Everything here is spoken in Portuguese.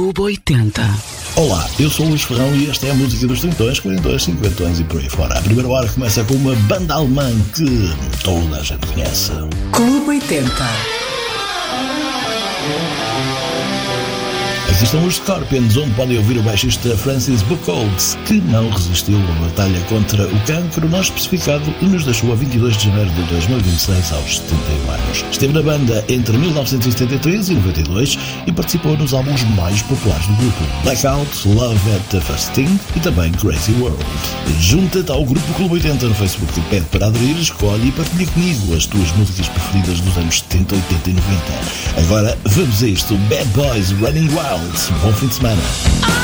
Clube 80. Olá, eu sou o Luís Ferrão e esta é a música dos 30, 40, 50 e por aí fora. A primeira hora começa com uma banda alemã que toda a gente conhece. Clube 80. Aqui estão os Scorpions, onde podem ouvir o baixista Francis Buchholz, que não resistiu à batalha contra o cancro não especificado e nos deixou a 22 de janeiro de 2026 aos 71 anos. Esteve na banda entre 1973 e 92 e participou nos álbuns mais populares do grupo, Blackout, Love at the First Sting e também Crazy World. Junta-te ao grupo Clube 80 no Facebook e pede para aderir, escolhe e partilha comigo as tuas músicas preferidas dos anos 70, 80 e 90. Agora vamos a isto, Bad Boys Running Wild. Bom fim de semana.